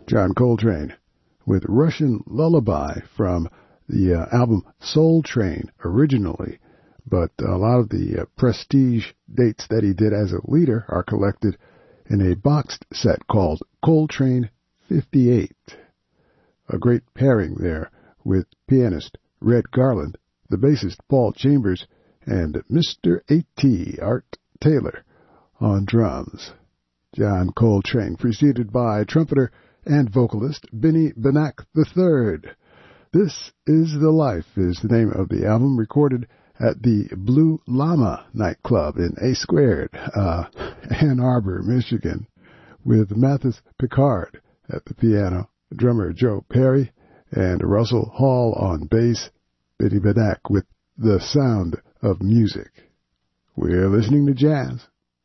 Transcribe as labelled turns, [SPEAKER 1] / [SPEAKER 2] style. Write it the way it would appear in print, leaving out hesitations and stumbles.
[SPEAKER 1] John Coltrane with Russian Lullaby from the album Soul Train originally, but a lot of the prestige dates that he did as a leader are collected in a boxed set called Coltrane 58. A great pairing there with pianist Red Garland, the bassist Paul Chambers, and Mr. A.T. Art Taylor on drums. John Coltrane, preceded by trumpeter and vocalist Benny Benack III. This Is the Life is the name of the album, recorded at the Blue Llama nightclub in A Squared, Ann Arbor, Michigan, with Mathis Picard at the piano, drummer Joe Perry, and Russell Hall on bass, Benny Benack with The Sound of Music. We're listening to jazz